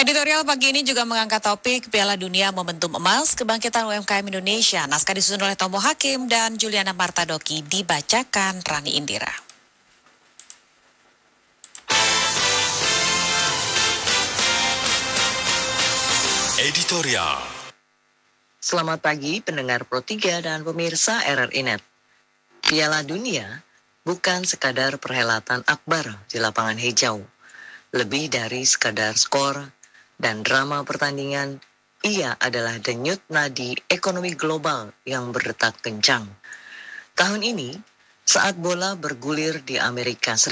Editorial pagi ini juga mengangkat topik Piala Dunia Momentum Emas Kebangkitan UMKM Indonesia. Naskah disusun oleh Tomo Hakim dan Juliana Martadoki, dibacakan Rani Indira. Editorial. Selamat pagi pendengar Pro 3 dan pemirsa RRI Net. Piala Dunia bukan sekadar perhelatan akbar di lapangan hijau. Lebih dari sekadar skor dan drama pertandingan, ia adalah denyut nadi ekonomi global yang berdetak kencang. Tahun ini, saat bola bergulir di Amerika Serikat,